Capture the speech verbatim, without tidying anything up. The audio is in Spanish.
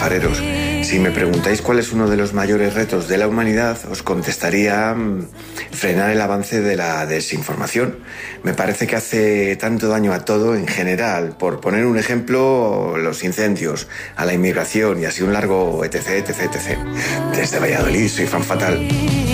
pajareros. Si me preguntáis cuál es uno de los mayores retos de la humanidad, os contestaría mmm, frenar el avance de la desinformación. Me parece que hace tanto daño a todo en general. Por poner un ejemplo, los incendios, a la inmigración y así un largo etc, etc, etc. Desde Valladolid soy Fan Fatal.